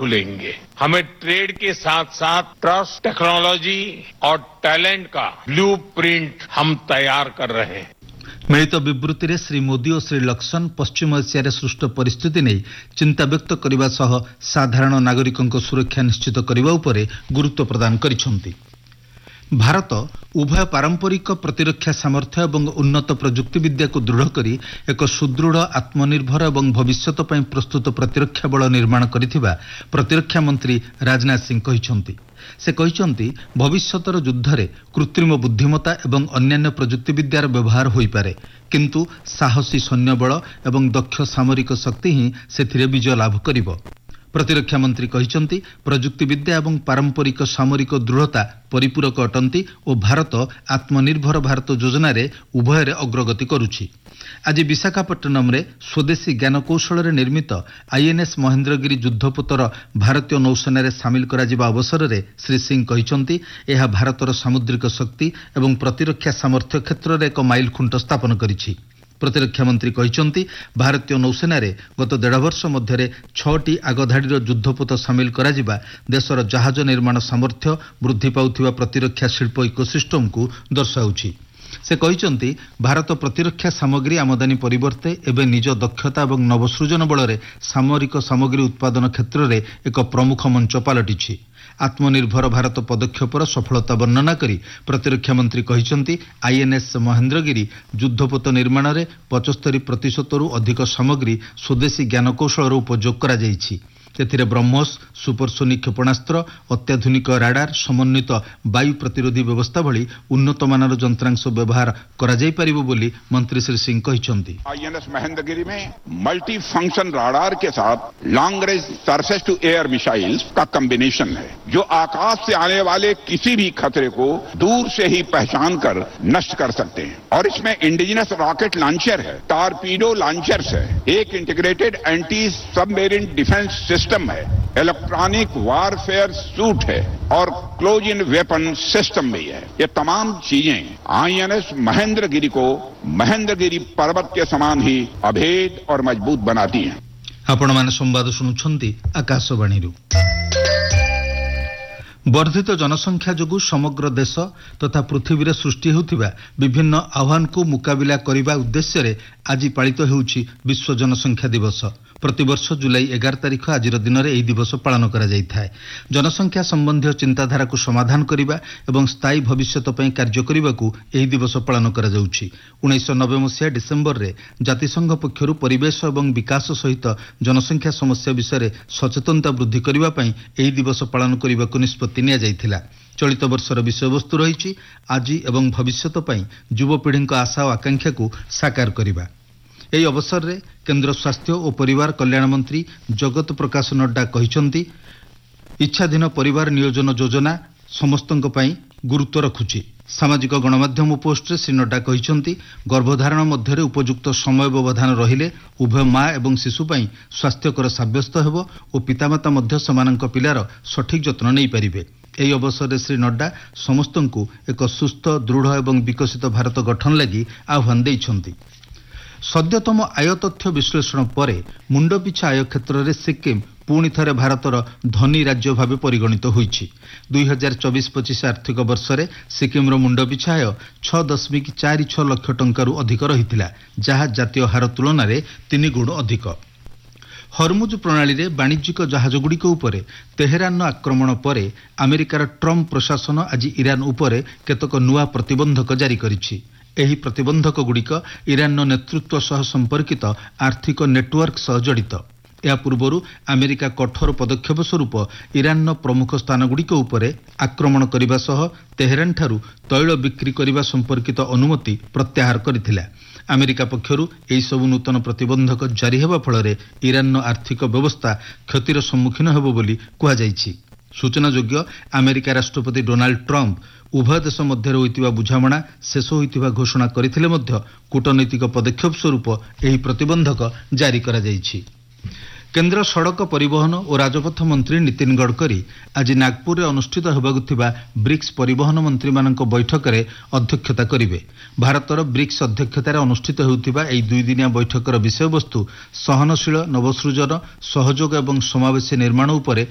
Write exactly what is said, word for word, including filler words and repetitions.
खुलेंगे। हमें ट्रेड के साथ साथ ट्रस्ट, टेक्नोलॉजी और टैलेंट का ब्लूप्रिंट हम तैयार कर रहे हैं। मिलित विवृत्ति श्री मोदी और श्री लक्सन पश्चिम एशिया सृष्ट परिस्थिति नहीं चिंता व्यक्त करने सह साधारण नागरिकों सुरक्षा निश्चित करने उपरे गुरुत्व प्रदान करिसेंति। भारत उभय पारंपरिक प्रतिरक्षा सामर्थ्य और उन्नत प्रजुक्ति विद्या को दृढ़ करी एक सुदृढ़ आत्मनिर्भर और भविष्यत पई प्रस्तुत प्रतिरक्षा बल निर्माण करिथिबा प्रतिरक्षा मंत्री राजनाथ सिंह कहिसेंति। से कहिसेंति भविष्यतर युद्धरे कृत्रिम बुद्धिमत्ता एवं अन्यान्य प्रजुक्ति विद्यार व्यवहार होई पारे, किंतु साहसी सैन्यबल एवं दक्ष सामरिक शक्ति ही सेथिरे विजय लाभ करिबो। प्रतिरक्षा मंत्री कहिसेंति प्रजुक्ति विद्या एवं पारंपरिक सामरिक दृढ़ता परिपूरक अटंती और भारत आत्मनिर्भर भारत योजना रे उभय अग्रगति करुछि। आज विशाखापट्टनम रे स्वदेशी ज्ञानकौशल निर्मित आईएनएस महेंद्रगिरी युद्धपोतर भारतीय नौसेना रे सामिल करा जिबा अवसर रे श्री सिंह कहिसेंति एहा भारतर सामुद्रिक शक्ति एवं प्रतिरक्षा सामर्थ्य क्षेत्र रे एक माइल खुंट स्थापन करिछि। प्रतिरक्षा मंत्री कहिसेंति भारतीय नौसेना रे गत डेढ़ वर्ष मध्य छटी आगधाड़ीर युद्धपोत सामिल करा जिबा देशर जहाज निर्माण सामर्थ्य वृद्धि पाउथिबा प्रतिरक्षा शिल्प इकोसिस्टम को दर्शाउछि। से कहिसेंति भारत प्रतिरक्षा सामग्री आमदानी परिवर्ते एवं निज दक्षता और नवसृजन बल सामरिक सामग्री उत्पादन क्षेत्र में एक प्रमुख मंच पलटिछि। आत्मनिर्भर भारत पदक्षेपर सफलता वर्णना करी प्रतिरक्षा मंत्री कहिसेंति आईएनएस महेंद्रगिरी युद्धपोत निर्माण में पचहत्तर प्रतिशत अधिक सामग्री स्वदेशी ज्ञानकौशल उपयोग करा जाइछि। एथिरे ब्रह्मोस सुपरसोनिक क्षेपणास्त्र अत्याधुनिक राडार समन्वित वायु प्रतिरोधी व्यवस्था भली उन्नत मानर यंत्रांश व्यवहार करा जाई परिबो बोली मंत्री श्री सिंह कहिसेंति। आईएनएस महेंद्रगिरी में मल्टी फंक्शन राडार के साथ long range surface to air missiles का कॉम्बिनेशन है जो आकाश से आने वाले किसी भी खतरे को दूर से ही पहचान कर नष्ट कर सकते हैं। और इसमें इंडिजिनस रॉकेट लॉन्चर है, टारपीडो लॉन्चर्स है, एक integrated anti submarine defence system है, इलेक्ट्रॉनिक वारफेयर सूट है और क्लोज इन वेपन सिस्टम भी है। ये तमाम चीजें आईएनएस महेंद्रगिरी को महेंद्रगिरी पर्वत के समान ही अभेद और मजबूत बनाती हैं। आपण माने संवाद सुनुछंती आकाशवाणी। वर्धित जनसंख्या जोगु समग्र देश तथा पृथ्वी रे सृष्टि होउथिबा विभिन्न आह्वान को मुकाबिला करिबा उद्देश्य रे आज पालित हेउछि विश्व जनसंख्या दिवस। प्रतिवर्ष जुलाई एगार तारिख आज दिन में यह दिवस पालन करा जाइथाय। जनसंख्या संबंधी चिंताधारा को समाधान करिबा एवं स्थायी भविष्यत पई कार्य करिबा को यह दिवस पालन करा जाउछि। उन्नीस सौ नब्बे मसीहा डिसेम्बर रे जातिसंघ पक्षरु परिवेश एवं विकास सहित जनसंख्या समस्या विषय सचेतनता वृद्धि करिबा पई यह दिवस पालन करिबा को निष्पत्ति निया जाइथिला। चलित वर्षर विषयवस्तु रही आज एवं भविष्यत पई युवपीढ़ी आशा और आकांक्षा को साकार करिबा। यह अवसर में केंद्र स्वास्थ्य और परिवार कल्याण मंत्री जगत प्रकाश नड्डा कहिसेंति इच्छाधीन परिवार नियोजन योजना समस्तंक पई गुरुत्व रखुछि। सामाजिक गणमाध्यम पोस्ट श्री नड्डा कहिसेंति गर्भधारण मध्य उपयुक्त समय व्यवधान रहिले उभय माँ एवं शिशु पई स्वास्थ्यकर साब्यस्त हेबो और पितामाता मध्य समानक पिलार सठिक जत्न नै परिबे। यह अवसर में श्री नड्डा समस्तंकु एक सुस्थ दृढ़ एवं विकसित भारत गठन लगी आह्वान दैछंति। सद्यतम आय तथ्य विश्लेषण पर मुंडपिछा आय क्षेत्र में सिक्किम पुणी थे भारतर धनी राज्य भाव परिगणित होइछि। दुई हजार चौबीस पचिश आर्थिक वर्ष में सिक्किम मुंडपिछा आय छह दशमिक चार छह लक्ष टंकारु अधिक रहिथिला, जहाँ जातीय हार तुलन में तीन गुण अधिक। हरमुज प्रणाली रे वाणिज्यिक जहाजगुड़िक उपरे तेहरान आक्रमण पर अमेरिकार ट्रम्प प्रशासन आज ईरान उपरे केतक नुआ प्रतिबंधक जारी करिछि। एही प्रतिबंधक गुड़िक ईरान नेतृत्व सह संपर्कित आर्थिक नेटवर्क सह जड़ित। या पूर्व अमेरिका कठोर पदक्षेप स्वरूप ईरान प्रमुख स्थानगुड़िक उपरे आक्रमण करने सह तेहरान ठारू तैल बिक्री करने संपर्कित अनुमति प्रत्याहार करथिला। अमेरिका पक्षरु एही सबु नूतन प्रतिबंधक जारी हेबा फଳରେ ईरान आर्थिक व्यवस्था क्षतिर सम्मुखीन हेबो बोली कुहा जाइछि। सूचनायोग्य अमेरिका राष्ट्रपति डोनाल्ड ट्रम्प उभय देश मध्य होइतिबा बुझामणा शेष होइतिबा घोषणा करथिले मध्य कूटनैतिक पदक्षेप स्वरूप एही प्रतिबंधक जारी करा जाइछि। केंद्र सड़क परिवहन और राजपथ मंत्री नितिन गडकरी आज नागपुर में अनुष्ठित होबाकु थिबा ब्रिक्स परिवहन मंत्री मानक बैठक में अध्यक्षता करिवे। भारतर ब्रिक्स अध्यक्षतार अनुष्ठित होउथिबा एही दुई दिनिया बैठकर विषयवस्तु सहनशील नवसृजन सहयोग एवं समावेशी निर्माण उपरे